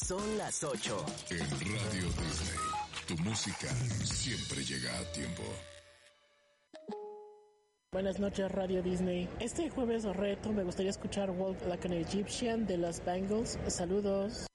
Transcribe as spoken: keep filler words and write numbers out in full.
Son las ocho. En Radio Disney, tu música siempre llega a tiempo. Buenas noches, Radio Disney. Este jueves reto me gustaría escuchar Walk Like an Egyptian de los Bangles. Saludos.